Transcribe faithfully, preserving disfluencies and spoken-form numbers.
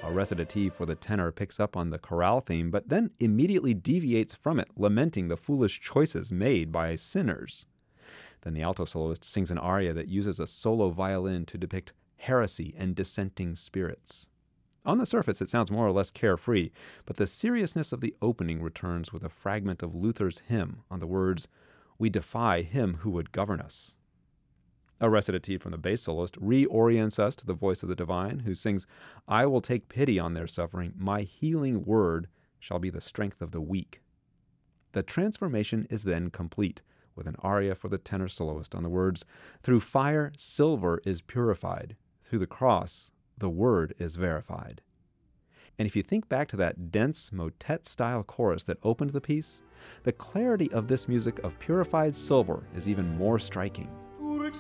A recitative for the tenor picks up on the chorale theme, but then immediately deviates from it, lamenting the foolish choices made by sinners. Then the alto soloist sings an aria that uses a solo violin to depict heresy and dissenting spirits. On the surface, it sounds more or less carefree, but the seriousness of the opening returns with a fragment of Luther's hymn on the words, "We defy him who would govern us." A recitative from the bass soloist reorients us to the voice of the divine, who sings, "I will take pity on their suffering. My healing word shall be the strength of the weak." The transformation is then complete, with an aria for the tenor soloist on the words, "Through fire, silver is purified. Through the cross, the word is verified." And if you think back to that dense motet-style chorus that opened the piece, the clarity of this music of purified silver is even more striking.